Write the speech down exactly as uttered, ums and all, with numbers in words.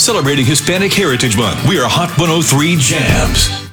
celebrating Hispanic Heritage Month. We are Hot one oh three Jams.